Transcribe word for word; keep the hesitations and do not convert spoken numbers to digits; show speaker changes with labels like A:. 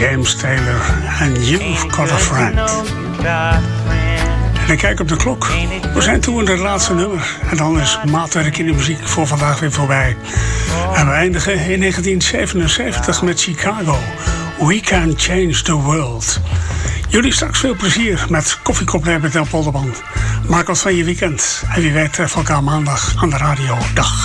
A: James Taylor en You've Got a Friend. En ik kijk op de klok. We zijn toe in het laatste nummer. En dan is maatwerk in de muziek voor vandaag weer voorbij. En we eindigen in negentien zevenenzeventig met Chicago. We Can Change the World. Jullie straks veel plezier met Koffiekoplijf met El Polderband. Maak wat van je weekend. En wie weet treffen elkaar maandag aan de radio. Dag.